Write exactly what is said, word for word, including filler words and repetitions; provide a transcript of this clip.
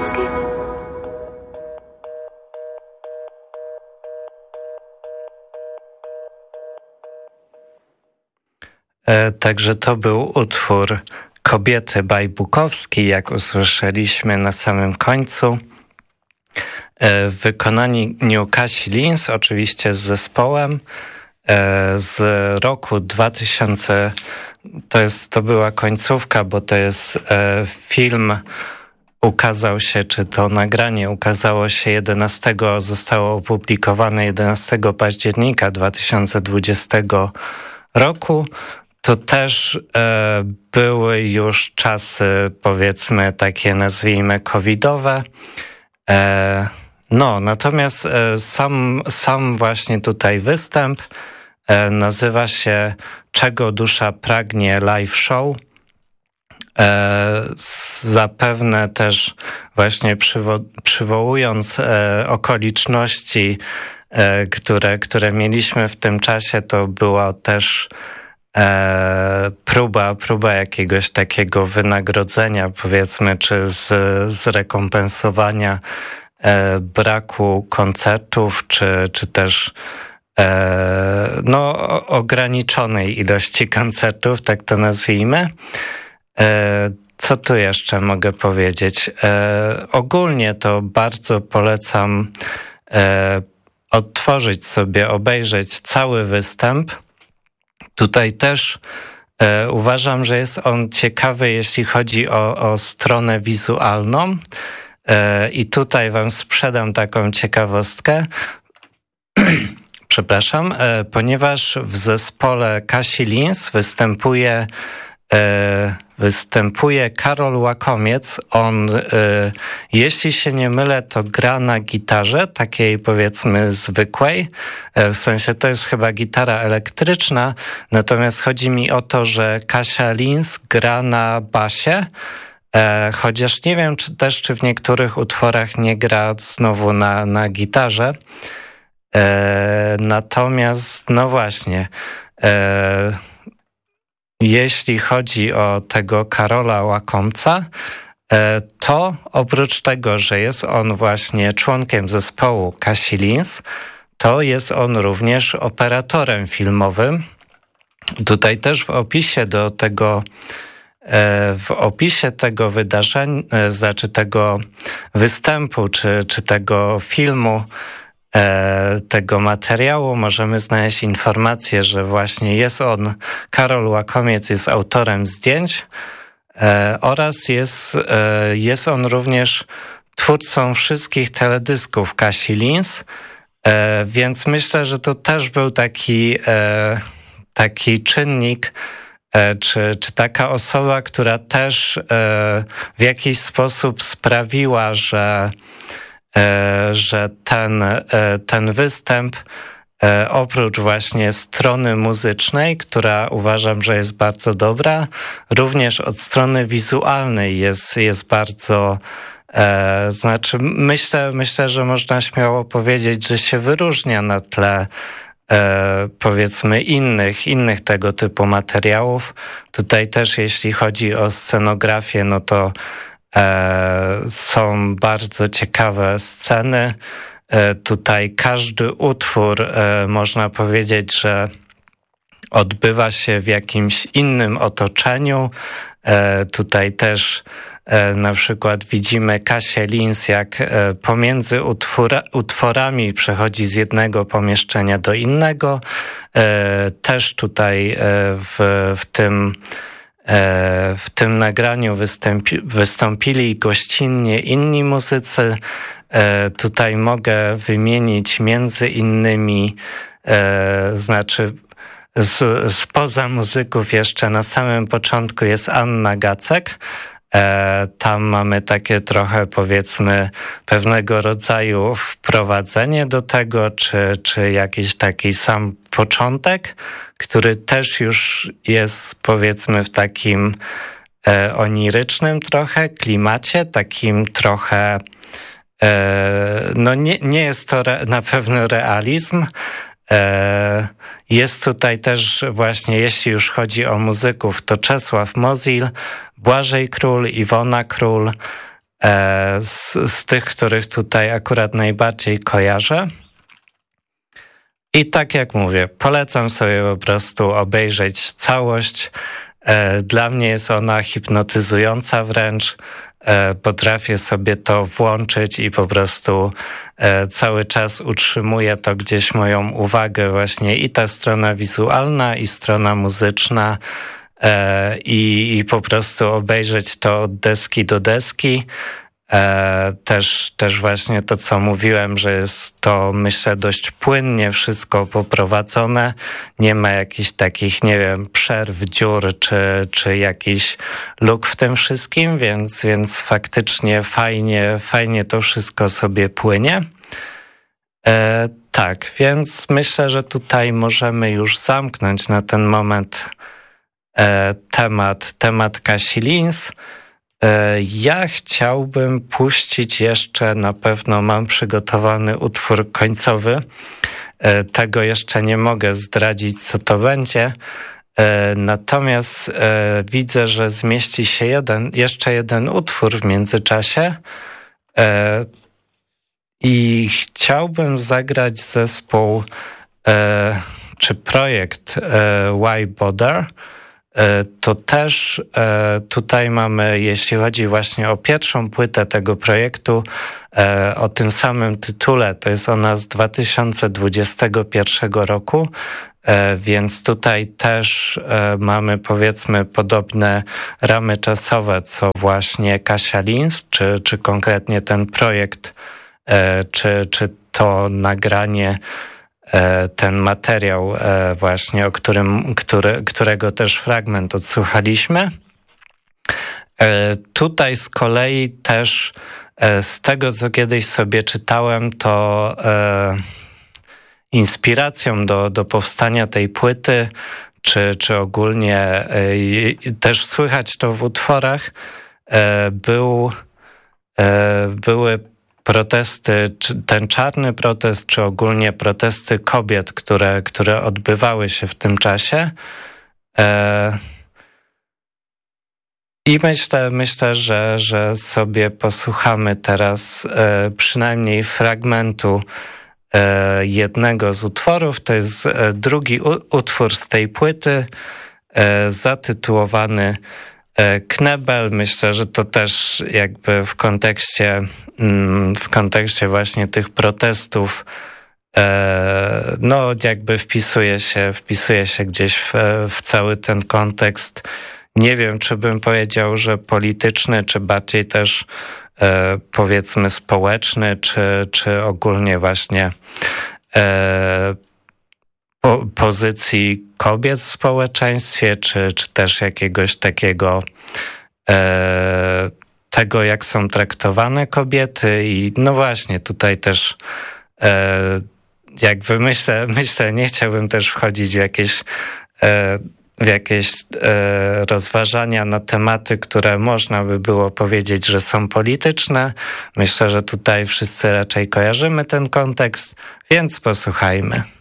Bajbukowski. E, także to był utwór Kobiety Bajbukowskiej, jak usłyszeliśmy na samym końcu. E, w wykonaniu Kasi Lins, oczywiście z zespołem, e, z roku dwa tysiące. To jest, to była końcówka, bo to jest e, film, ukazał się, czy to nagranie ukazało się jedenastego, zostało opublikowane jedenastego października dwa tysiące dwudziestego roku. To też e, były już czasy, powiedzmy, takie nazwijmy covidowe. E, no, natomiast e, sam, sam właśnie tutaj występ e, nazywa się Czego dusza pragnie live show. E, zapewne też właśnie przywo- przywołując e, okoliczności, e, które, które mieliśmy w tym czasie, to była też e, próba, próba jakiegoś takiego wynagrodzenia, powiedzmy, czy z, zrekompensowania e, braku koncertów, czy, czy też e, no, ograniczonej ilości koncertów, tak to nazwijmy. E, co tu jeszcze mogę powiedzieć? E, ogólnie to bardzo polecam e, odtworzyć sobie, obejrzeć cały występ. Tutaj też e, uważam, że jest on ciekawy, jeśli chodzi o, o stronę wizualną. E, I tutaj wam sprzedam taką ciekawostkę. Przepraszam, e, ponieważ w zespole Kasi Lins występuje występuje Karol Łakomiec. On, jeśli się nie mylę, to gra na gitarze, takiej powiedzmy zwykłej. W sensie to jest chyba gitara elektryczna, natomiast chodzi mi o to, że Kasia Lins gra na basie, chociaż nie wiem czy też, czy w niektórych utworach nie gra znowu na, na gitarze. Natomiast, no właśnie, jeśli chodzi o tego Karola Łakomca, to oprócz tego, że jest on właśnie członkiem zespołu Kasi Lins, to jest on również operatorem filmowym. Tutaj też w opisie do tego, w opisie tego wydarzenia, znaczy tego występu, czy, czy tego filmu, tego materiału możemy znaleźć informację, że właśnie jest on, Karol Łakomiec jest autorem zdjęć e, oraz jest, e, jest on również twórcą wszystkich teledysków Kasi Lins, e, więc myślę, że to też był taki, e, taki czynnik, e, czy, czy taka osoba, która też e, w jakiś sposób sprawiła, że że ten, ten występ oprócz właśnie strony muzycznej, która uważam, że jest bardzo dobra, również od strony wizualnej jest, jest bardzo, e, znaczy myślę, myślę, że można śmiało powiedzieć, że się wyróżnia na tle e, powiedzmy innych, innych tego typu materiałów. Tutaj też jeśli chodzi o scenografię, no to E, są bardzo ciekawe sceny. E, tutaj każdy utwór, e, można powiedzieć, że odbywa się w jakimś innym otoczeniu. E, tutaj też e, na przykład widzimy Kasię Lins, jak e, pomiędzy utwora, utworami przechodzi z jednego pomieszczenia do innego. E, też tutaj e, w, w tym W tym nagraniu wystąpi, wystąpili gościnnie inni muzycy. Tutaj mogę wymienić między innymi, znaczy z, spoza muzyków jeszcze na samym początku jest Anna Gacek. Tam mamy takie trochę, powiedzmy, pewnego rodzaju wprowadzenie do tego, czy, czy jakiś taki sam początek, który też już jest, powiedzmy, w takim e, onirycznym trochę klimacie, takim trochę, e, no nie, nie jest to re, na pewno realizm. E, jest tutaj też właśnie, jeśli już chodzi o muzyków, to Czesław Mozil, Błażej Król, Iwona Król, z, z tych, których tutaj akurat najbardziej kojarzę. I tak jak mówię, polecam sobie po prostu obejrzeć całość. Dla mnie jest ona hipnotyzująca wręcz. Potrafię sobie to włączyć i po prostu cały czas utrzymuje to gdzieś moją uwagę właśnie i ta strona wizualna, i strona muzyczna i, i po prostu obejrzeć to od deski do deski. Też, też właśnie to, co mówiłem, że jest to, myślę, dość płynnie wszystko poprowadzone. Nie ma jakichś takich, nie wiem, przerw, dziur, czy, czy jakiś luk w tym wszystkim, więc, więc faktycznie fajnie, fajnie to wszystko sobie płynie. E, tak, więc myślę, że tutaj możemy już zamknąć na ten moment e, temat, temat Kasi Linz. Ja chciałbym puścić jeszcze, na pewno mam przygotowany utwór końcowy. Tego jeszcze nie mogę zdradzić, co to będzie. Natomiast widzę, że zmieści się jeden, jeszcze jeden utwór w międzyczasie. I chciałbym zagrać zespół, czy projekt Why Bother. To też tutaj mamy, jeśli chodzi właśnie o pierwszą płytę tego projektu, o tym samym tytule, to jest ona z dwa tysiące dwudziestego pierwszego roku, więc tutaj też mamy, powiedzmy, podobne ramy czasowe, co właśnie Kasia Linz, czy, czy konkretnie ten projekt, czy, czy to nagranie, ten materiał właśnie, o którym, który, którego też fragment odsłuchaliśmy. Tutaj z kolei też z tego, co kiedyś sobie czytałem, to inspiracją do, do powstania tej płyty, czy, czy ogólnie też słychać to w utworach, był, były protesty, czy ten czarny protest, czy ogólnie protesty kobiet, które, które odbywały się w tym czasie. E... I myślę, myślę, że, że sobie posłuchamy teraz e, przynajmniej fragmentu e, jednego z utworów. To jest e, drugi u, utwór z tej płyty, e, zatytułowany Knebel. Myślę, że to też jakby w kontekście, w kontekście właśnie tych protestów, no jakby wpisuje się, wpisuje się gdzieś w, w cały ten kontekst. Nie wiem, czy bym powiedział, że polityczny, czy bardziej też powiedzmy społeczny, czy, czy ogólnie właśnie po, pozycji kobiet w społeczeństwie, czy, czy też jakiegoś takiego e, tego, jak są traktowane kobiety. I no właśnie, tutaj też e, jakby myślę, myślę, nie chciałbym też wchodzić w jakieś, e, w jakieś e, rozważania na tematy, które można by było powiedzieć, że są polityczne. Myślę, że tutaj wszyscy raczej kojarzymy ten kontekst, więc posłuchajmy.